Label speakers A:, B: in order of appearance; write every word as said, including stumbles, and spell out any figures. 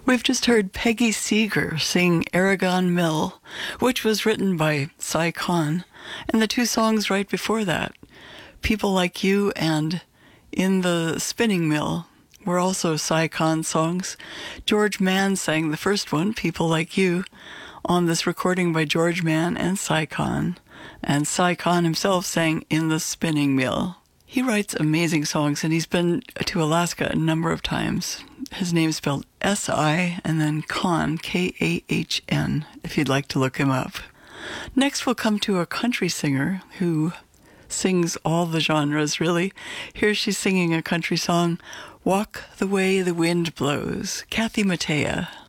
A: We've just heard Peggy Seeger sing Aragon Mill, which was written by Cy Kahn, and the two songs right before that, People Like You and In the Spinning Mill, were also Cy Kahn songs. George Mann sang the first one, People Like You, on this recording by George Mann and Cy Kahn, and Cy Kahn himself sang In the Spinning Mill. He writes amazing songs, and he's been to Alaska a number of times. His name's spelled S I and then Kahn, K A H N, if you'd like to look him up. Next we'll come to a country singer who sings all the genres, really. Here she's singing a country song, Walk the Way the Wind Blows, Kathy Mattea.